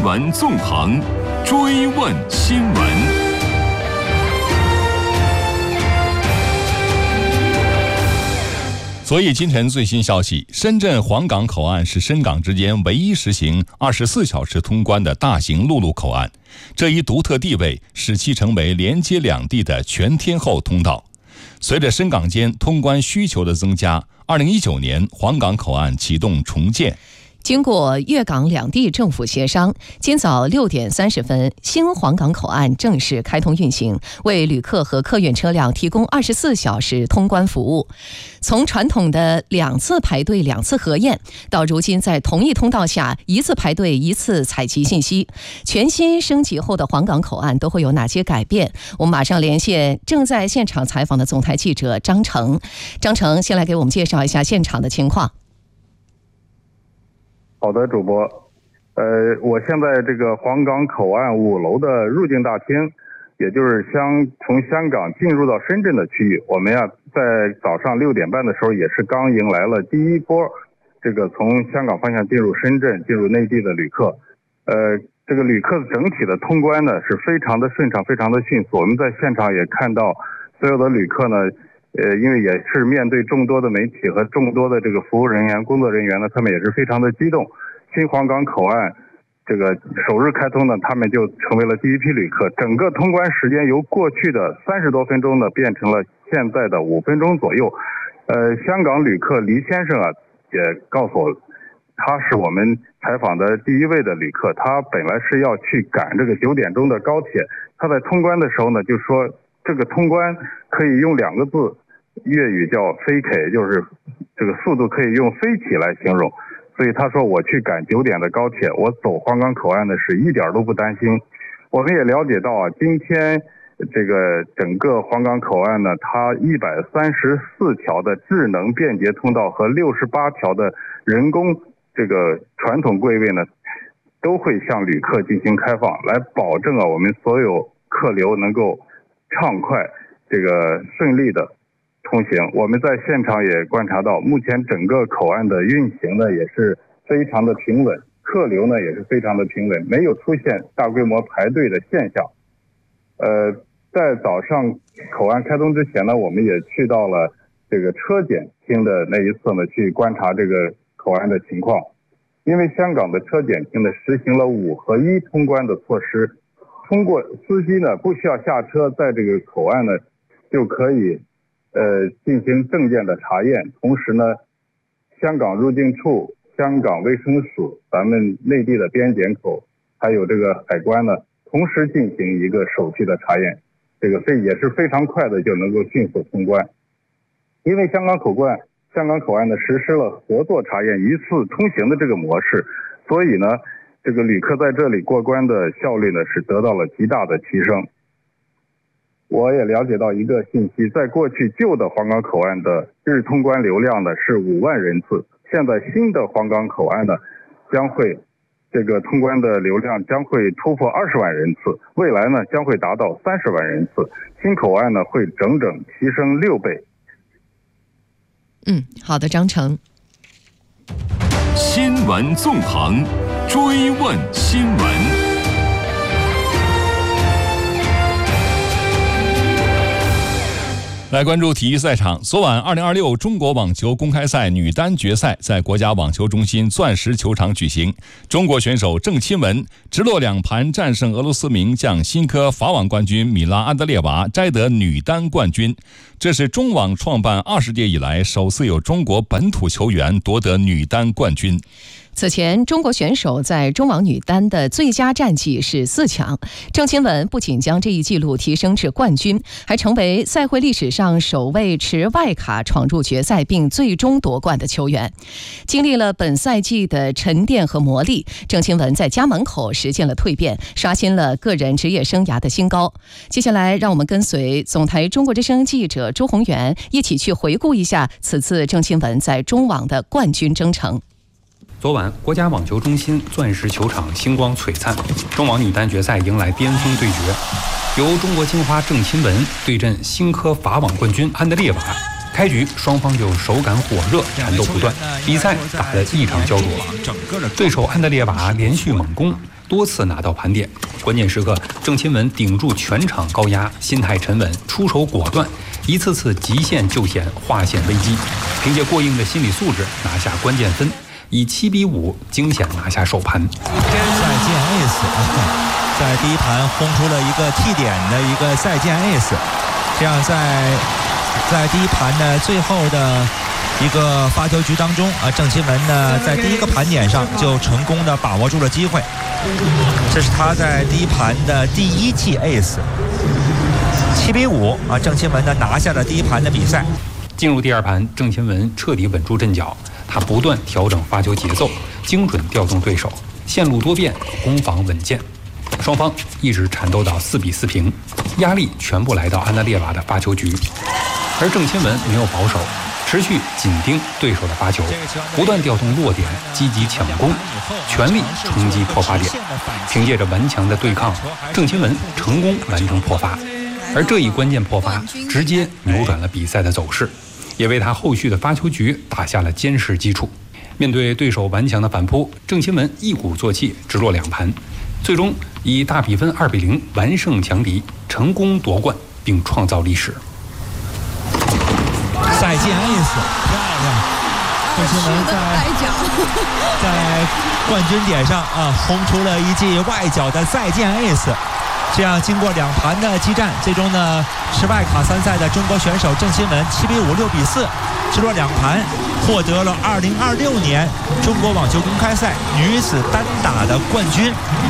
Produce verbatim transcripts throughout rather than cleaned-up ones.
闻纵横，追问新闻。昨夜今晨最新消息，深圳黄岗口岸是深港之间唯一实行二十四小时通关的大型陆路口岸，这一独特地位使其成为连接两地的全天候通道。随着深港间通关需求的增加，二零一九年黄岗口岸启动重建。 经过粤港两地政府协商，今早六点三十分，新黄岗口岸正式开通运行，为旅客和客运车辆提供二十四小时通关服务。从传统的两次排队两次核验，到如今在同一通道下一次排队一次采集信息，全新升级后的黄岗口岸都会有哪些改变？我们马上连线正在现场采访的总台记者张成。张成，先来给我们介绍一下现场的情况。 好的，主播，呃，我现在这个黄岗口岸五楼的入境大厅，也就是香从香港进入到深圳的区域，我们呀在早上六点半的时候也是刚迎来了第一波这个从香港方向进入深圳、进入内地的旅客，呃，这个旅客整体的通关呢是非常的顺畅、非常的迅速。我们在现场也看到，所有的旅客呢。呃，因为也是面对众多的媒体和众多的这个服务人员、工作人员呢，他们也是非常的激动。新黄岗口岸这个首日开通呢，他们就成为了第一批旅客。整个通关时间由过去的三十多分钟呢，变成了现在的五分钟左右。呃，香港旅客黎先生啊，也告诉我，他是我们采访的第一位的旅客。他本来是要去赶这个九点钟的高铁，他在通关的时候呢，就说这个通关可以用两个字。粤语叫飞起，就是这个速度可以用飞起来形容，所以他说我去赶九点的高铁，我走黄岗口岸的是一点都不担心。我们也了解到啊，今天这个整个黄岗口岸呢，它一百三十四条的智能便捷通道和六十八条的人工这个传统柜位呢，都会向旅客进行开放，来保证啊我们所有客流能够畅快这个顺利的通行。我们在现场也观察到，目前整个口岸的运行呢也是非常的平稳，客流呢也是非常的平稳，没有出现大规模排队的现象。呃，在早上口岸开通之前呢，我们也去到了这个车检厅的那一侧呢，去观察这个口岸的情况。因为香港的车检厅呢实行了五合一通关的措施，通过司机呢不需要下车，在这个口岸呢就可以呃，进行证件的查验，同时呢，香港入境处、香港卫生署、咱们内地的边检口，还有这个海关呢，同时进行一个手续的查验，这个非也是非常快的就能够迅速通关。因为香港口岸、香港口岸呢实施了合作查验、一次通行的这个模式，所以呢，这个旅客在这里过关的效率呢是得到了极大的提升。我也了解到一个信息，在过去旧的黄岗口岸的日通关流量呢是五万人次，现在新的黄岗口岸呢将会这个通关的流量将会突破二十万人次，未来呢将会达到三十万人次，新口岸呢会整整提升六倍。 嗯，好的，张成。 新闻纵横，追问新闻。来关注体育赛场，昨晚二零二六中国网球公开赛女单决赛在国家网球中心钻石球场举行，中国选手郑钦文直落两盘战胜俄罗斯名将新科法网冠军米拉安德烈娃，摘得女单冠军。这是中网创办二十届以来首次有中国本土球员夺得女单冠军。 此前，中国选手在中网女单的最佳战绩是四强。郑钦文不仅将这一纪录提升至冠军，还成为赛会历史上首位持外卡闯入决赛并最终夺冠的球员。经历了本赛季的沉淀和磨砺，郑钦文在家门口实现了蜕变，刷新了个人职业生涯的新高。接下来，让我们跟随总台中国之声记者朱宏元一起去回顾一下此次郑钦文在中网的冠军征程。 昨晚，国家网球中心钻石球场星光璀璨，中网女单决赛迎来巅峰对决，由中国金花郑钦文对阵新科法网冠军安德烈娃。开局双方就手感火热，缠斗不断，比赛打得异常焦灼。对手安德烈娃连续猛攻， 多次拿到盘点。关键时刻，郑钦文顶住全场高压，心态沉稳，出手果断，一次次极限救险，化险为夷，凭借过硬的心理素质拿下关键分，以七比五惊险拿下首盘。 再见 ace， 在第一盘轰出了一个 T 点的一个再见 ace， 这样在在第一盘的最后的一个发球局当中啊，郑钦文呢在第一个盘点上就成功的把握住了机会，这是他在第一盘的第一记 ace， 七比五啊，郑钦文呢拿下了第一盘的比赛。 进入第二盘，郑钦文彻底稳住阵脚，他不断调整发球节奏，精准调动对手，线路多变，攻防稳健。双方一直缠斗到四比四平，压力全部来到安德烈瓦的发球局，而郑钦文没有保守，持续紧盯对手的发球，不断调动落点，积极抢攻，全力冲击破发点。凭借着顽强的对抗，郑钦文成功完成破发，而这一关键破发直接扭转了比赛的走势，也为他后续的发球局打下了坚实基础。面对对手顽强的反扑，郑钦文一鼓作气，直落两盘，最终以大比分二比零完胜强敌，成功夺冠并创造历史。 再见 ace， 漂亮！郑钦文在在冠军点上啊轰出了一记外角的再见 ace。这样经过两盘的激战，最终呢是外卡参赛的中国选手郑钦文七比五、六比四直落两盘，获得了二零二六年中国网球公开赛女子单打的冠军。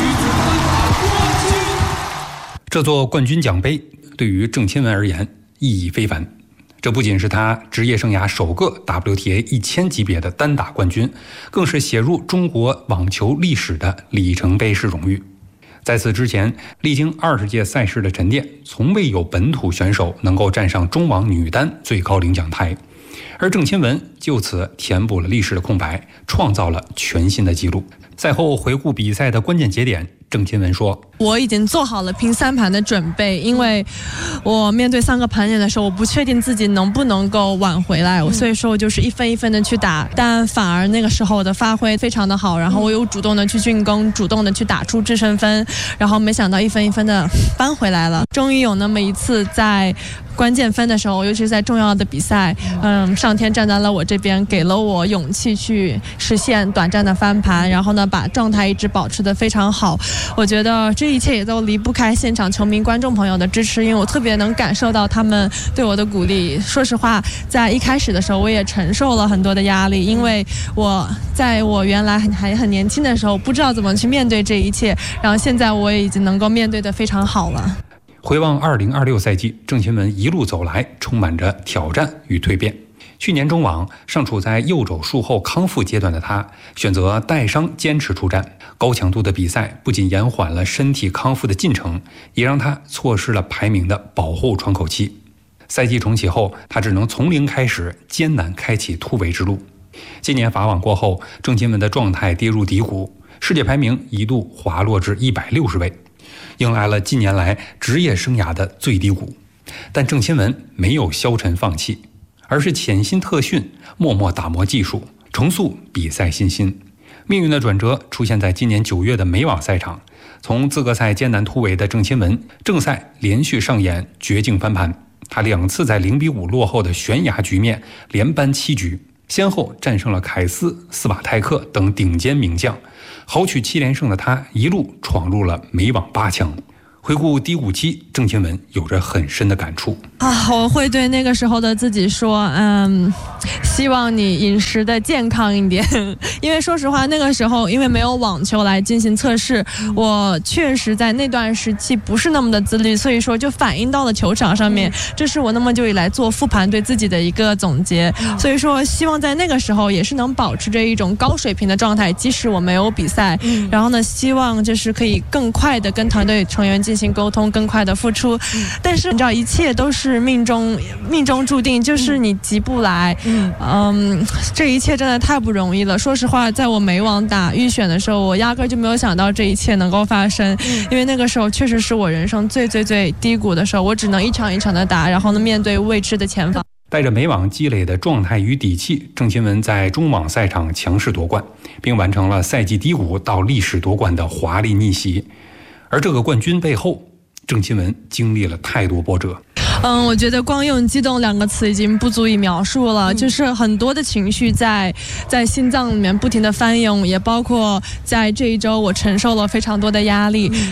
这座冠军奖杯对于郑钦文而言意义非凡，这不仅是他职业生涯首个 W T A 一千级别的单打冠军，更是写入中国网球历史的里程碑式荣誉。在此之前，历经二十届赛事的沉淀，从未有本土选手能够站上中网女单最高领奖台，而郑钦文就此填补了历史的空白，创造了全新的纪录。赛后回顾比赛的关键节点，郑钦文说：“ 我已经做好了拼三盘的准备，因为我面对三个盘点的时候，我不确定自己能不能够挽回来，所以说我就是一分一分的去打，但反而那个时候我的发挥非常的好，然后我有主动的去进攻，主动的去打出制胜分，然后没想到一分一分的扳回来了。终于有那么一次在关键分的时候，尤其是在重要的比赛，嗯，上天站在了我这边，给了我勇气去实现短暂的翻盘，然后呢，把状态一直保持得非常好。我觉得这一切也都离不开现场球迷、观众朋友的支持，因为我特别能感受到他们对我的鼓励。说实话，在一开始的时候，我也承受了很多的压力，因为我在我原来还很年轻的时候，不知道怎么去面对这一切，然后现在我也已经能够面对得非常好了。 回望二零二六赛季，郑钦文一路走来，充满着挑战与蜕变。去年中网尚处在右肘术后康复阶段的他，选择带伤坚持出战。高强度的比赛不仅延缓了身体康复的进程，也让他错失了排名的保护窗口期。赛季重启后，他只能从零开始，艰难开启突围之路。今年法网过后，郑钦文的状态跌入低谷，世界排名一度滑落至一百六十位，迎来了近年来职业生涯的最低谷。但郑钦文没有消沉放弃，而是潜心特训，默默打磨技术，重塑比赛信心。命运的转折出现在今年九月的美网赛场，从资格赛艰难突围的郑钦文，正赛连续上演绝境翻盘。他两次在零比五落后的悬崖局面连扳七局，先后战胜了凯斯、斯瓦泰克等顶尖名将，豪取七连胜的他一路闯入了美网八强。回顾低谷期，郑钦文有着很深的感触啊！我会对那个时候的自己说，嗯，希望你饮食的健康一点，因为说实话，那个时候因为没有网球来进行测试，我确实在那段时期不是那么的自律，所以说就反映到了球场上面。这是我那么久以来做复盘对自己的一个总结，所以说希望在那个时候也是能保持着一种高水平的状态，即使我没有比赛，然后呢，希望就是可以更快的跟团队成员进行沟通，更快的付出。但是你知道，一切都是命中命中注定，就是你急不来。嗯, 嗯，这一切真的太不容易了。说实话，在我美网打预选的时候，我压根就没有想到这一切能够发生，因为那个时候确实是我人生最最最低谷的时候，我只能一场一场的打，然后呢，面对未知的前方。 带着美网积累的状态与底气，郑钦文在中网赛场强势夺冠，并完成了赛季低谷到历史夺冠的华丽逆袭。而这个冠军背后，郑钦文经历了太多波折。 嗯，我觉得光用激动两个词已经不足以描述了，就是很多的情绪在在心脏里面不停的翻涌，也包括在这一周我承受了非常多的压力。